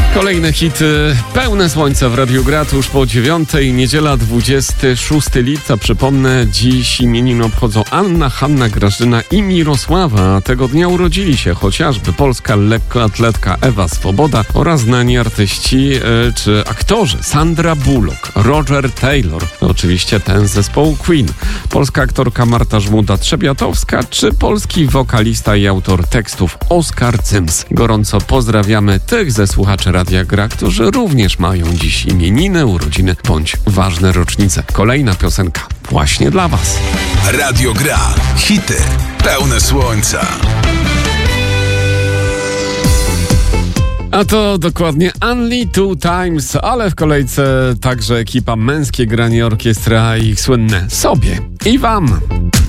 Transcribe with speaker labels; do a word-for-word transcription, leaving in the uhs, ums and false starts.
Speaker 1: Kolejne hity, pełne słońce w Radiu Gra tuż po dziewiątej, niedziela dwudziestego szóstego lipca. Przypomnę, dziś imieniny obchodzą Anna, Hanna, Grażyna i Mirosława. A tego dnia urodzili się chociażby polska lekkoatletka Ewa Swoboda oraz znani artyści e, czy aktorzy Sandra Bullock, Roger Taylor, oczywiście ten z zespołu Queen, polska aktorka Marta Żmuda-Trzebiatowska czy polski wokalista i autor tekstów Oskar Cyms. Gorąco pozdrawiamy tych ze słuchaczy Radia Gra, którzy również mają dziś imieniny, urodziny bądź ważne rocznice. Kolejna piosenka właśnie dla Was.
Speaker 2: Radio Gra. Hity pełne słońca.
Speaker 1: A to dokładnie Only Two Times, ale w kolejce także ekipa Męskie Granie Orkiestra i ich słynne Sobie i Wam.